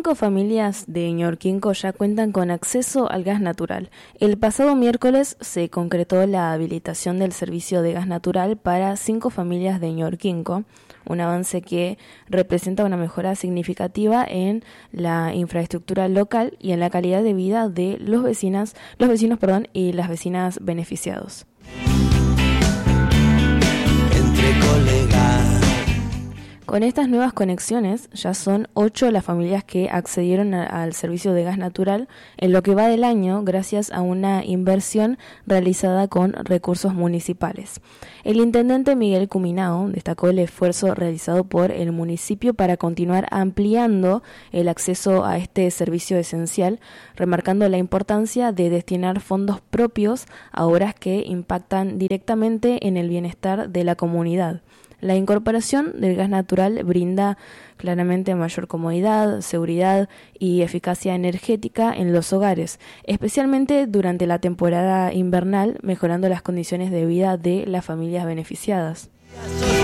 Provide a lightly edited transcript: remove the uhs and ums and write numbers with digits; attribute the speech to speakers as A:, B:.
A: 5 familias de Ñorquinco ya cuentan con acceso al gas natural. El pasado miércoles se concretó la habilitación del servicio de gas natural para 5 familias de Ñorquinco, un avance que representa una mejora significativa en la infraestructura local y en la calidad de vida de los vecinos y las vecinas beneficiados.
B: Entre colegas.
A: Con estas nuevas conexiones, ya son 8 las familias que accedieron al servicio de gas natural en lo que va del año gracias a una inversión realizada con recursos municipales. El intendente Miguel Cuminao destacó el esfuerzo realizado por el municipio para continuar ampliando el acceso a este servicio esencial, remarcando la importancia de destinar fondos propios a obras que impactan directamente en el bienestar de la comunidad. La incorporación del gas natural brinda claramente mayor comodidad, seguridad y eficacia energética en los hogares, especialmente durante la temporada invernal, mejorando las condiciones de vida de las familias beneficiadas.